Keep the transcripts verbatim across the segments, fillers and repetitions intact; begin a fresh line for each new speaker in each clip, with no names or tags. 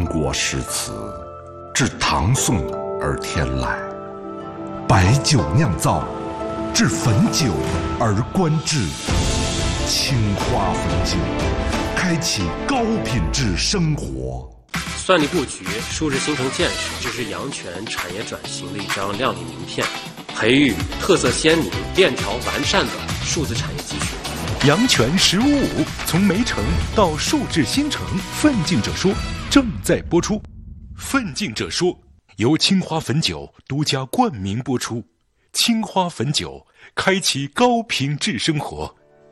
国诗词，至唐宋而天来；白酒酿造，至汾酒而观致。青花汾酒，开启高品质生活。
算力布局、数字新城建设，这是阳泉产业转型的一张亮丽名片，培育特色鲜明、链条完善的数字产业集群。
阳泉十五五从煤城到数字新城，奋进者说正在播出。奋进者说由青花汾酒独家冠名播出。青花汾酒，开启高品质生活。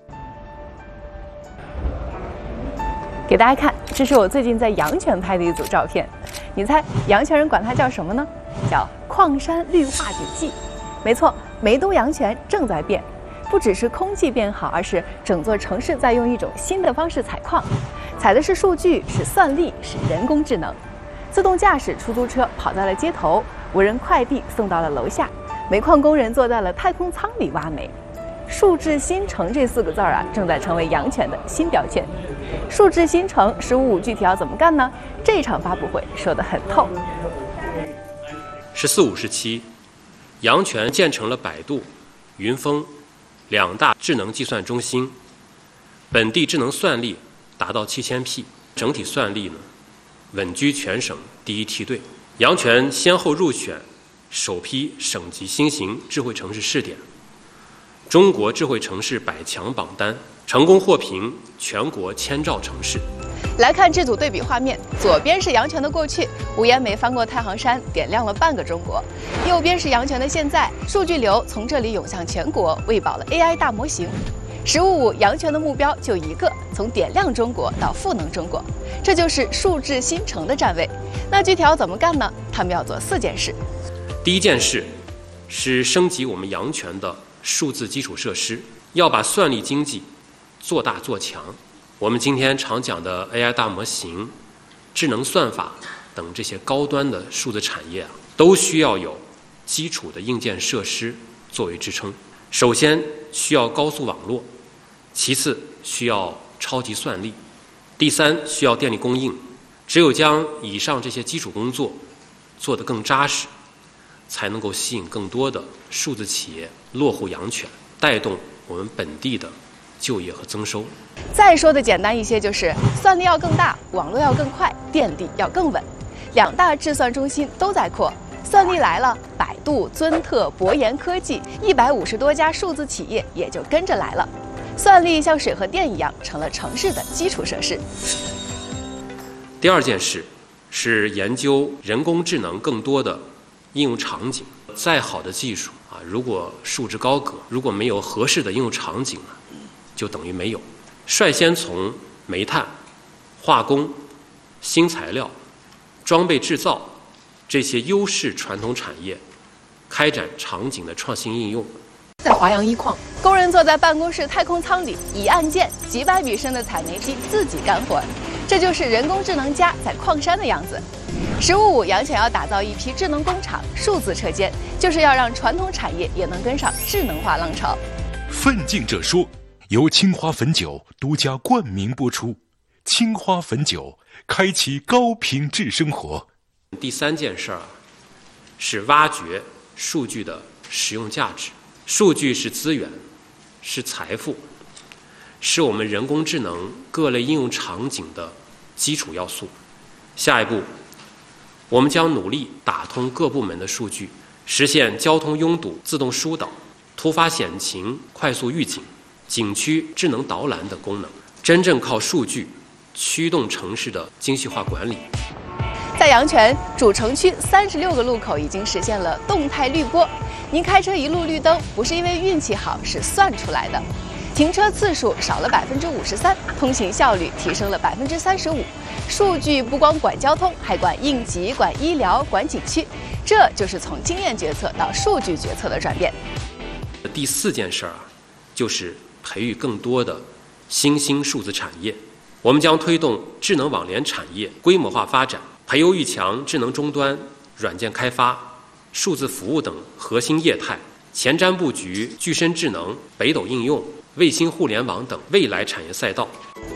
给大家看，这是我最近在阳泉拍的一组照片。你猜阳泉人管它叫什么呢？叫矿山绿化笔记。没错，梅东阳泉正在变，不只是空气变好，而是整座城市在用一种新的方式采矿，采的是数据，是算力，是人工智能。自动驾驶出租车跑在了街头，无人快递送到了楼下，煤矿工人坐在了太空舱里挖煤。数字新城这四个字儿啊，正在成为阳泉的新标签。数字新城十五五具体要怎么干呢？这场发布会说得很透。
十四五时期，阳泉建成了百度、云峰两大智能计算中心，本地智能算力达到七千 P， 整体算力呢稳居全省第一梯队。阳泉先后入选首批省级新型智慧城市试点、中国智慧城市百强榜单，成功获评全国千兆城市。
来看这组对比画面，左边是阳泉的过去，无烟煤翻过太行山，点亮了半个中国；右边是阳泉的现在，数据流从这里涌向全国，喂饱了 A I 大模型。十五五阳泉的目标就一个，从点亮中国到赋能中国，这就是数字新城的站位。那具体要怎么干呢？他们要做四件事。
第一件事是升级我们阳泉的数字基础设施，要把算力经济做大做强。我们今天常讲的 A I 大模型、智能算法等这些高端的数字产业啊，都需要有基础的硬件设施作为支撑。首先需要高速网络，其次需要超级算力，第三需要电力供应。只有将以上这些基础工作做得更扎实，才能够吸引更多的数字企业落户阳泉，带动我们本地的就业和增收。
再说的简单一些，就是算力要更大，网络要更快，电力要更稳。两大智算中心都在扩，算力来了，百度、尊特、博研科技一百五十多家数字企业也就跟着来了。算力像水和电一样，成了城市的基础设施。
第二件事是研究人工智能更多的应用场景。再好的技术啊，如果束之高阁，如果没有合适的应用场景呢，就等于没有。率先从煤炭、化工、新材料、装备制造这些优势传统产业开展场景的创新应用。
在华阳一矿，工人坐在办公室太空舱里，一按键，几百米深的采煤机自己干活，这就是人工智能家在矿山的样子。十五五阳泉要打造一批智能工厂、数字车间，就是要让传统产业也能跟上智能化浪潮。
奋进者说由青花汾酒独家冠名播出。青花汾酒，开启高品质生活。
第三件事儿是挖掘数据的实用价值。数据是资源，是财富，是我们人工智能各类应用场景的基础要素。下一步，我们将努力打通各部门的数据，实现交通拥堵自动疏导、突发险情快速预警、景区智能导览等功能，真正靠数据驱动城市的精细化管理。
在阳泉主城区三十六个路口已经实现了动态绿波，您开车一路绿灯，不是因为运气好，是算出来的。停车次数少了百分之五十三，通行效率提升了百分之三十五。数据不光管交通，还管应急、管医疗、管景区，这就是从经验决策到数据决策的转变。
第四件事儿啊，就是培育更多的新兴数字产业。我们将推动智能网联产业规模化发展，培优育强智能终端、软件开发、数字服务等核心业态，前瞻布局具身智能、北斗应用、卫星互联网等未来产业赛道。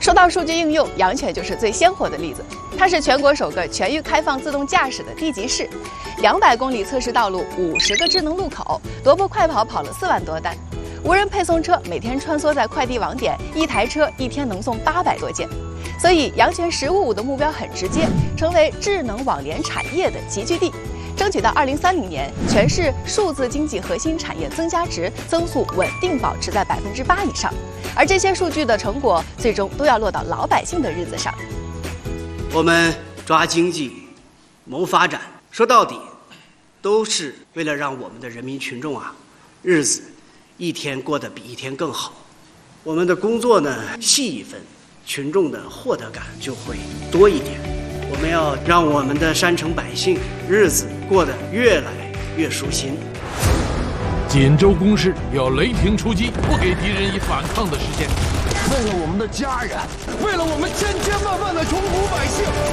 说到数据应用，阳泉就是最鲜活的例子。它是全国首个全域开放自动驾驶的地级市，两百公里测试道路，五十个智能路口，踱步快跑跑了四万多单。无人配送车每天穿梭在快递网点，一台车一天能送八百多件。所以阳泉“十五五”的目标很直接，成为智能网联产业的集聚地，争取到二零三零年，全市数字经济核心产业增加值增速稳定保持在百分之八以上。而这些数据的成果，最终都要落到老百姓的日子上。
我们抓经济、谋发展，说到底，都是为了让我们的人民群众啊，日子一天过得比一天更好。我们的工作呢，细一分，群众的获得感就会多一点。我们要让我们的山城百姓日子过得越来越舒心。
锦州攻势要雷霆出击，不给敌人以反抗的时间。
为了我们的家人，为了我们千千万万的穷苦百姓。